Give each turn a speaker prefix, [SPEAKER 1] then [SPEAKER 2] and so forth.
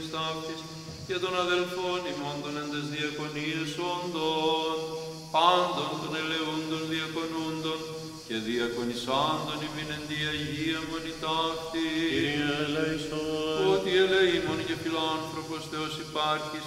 [SPEAKER 1] ταύτης, και των αδελφών ημών των εν τες διακονίες όντων, πάντων των ελεούντων διακονούντων, και διακονισάντων ημίν εν τη Αγία Μονή ταύτη.
[SPEAKER 2] Κύριε ελέησον.
[SPEAKER 1] Ότι ελεήμων και φιλάνθρωπος Θεός υπάρχεις,